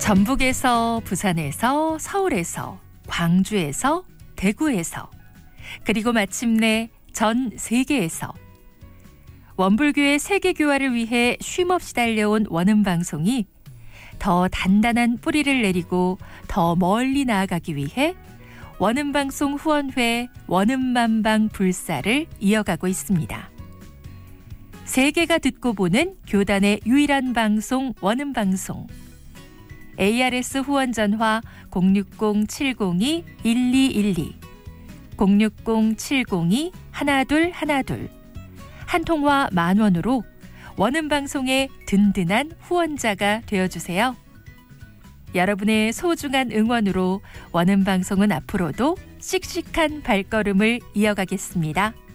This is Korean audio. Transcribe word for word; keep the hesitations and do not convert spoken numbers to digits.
전북에서, 부산에서, 서울에서, 광주에서, 대구에서, 그리고 마침내 전 세계에서 원불교의 세계교화를 위해 쉼없이 달려온 원음방송이 더 단단한 뿌리를 내리고 더 멀리 나아가기 위해 원음방송 후원회 원음만방 불사를 이어가고 있습니다. 세계가 듣고 보는 교단의 유일한 방송 원음방송. 에이아르에스 후원 전화 공육공 칠공이 일이일이, 공육공 칠공이 일이일이, 한 통화 만 원으로 원음방송의 든든한 후원자가 되어주세요. 여러분의 소중한 응원으로 원음방송은 앞으로도 씩씩한 발걸음을 이어가겠습니다.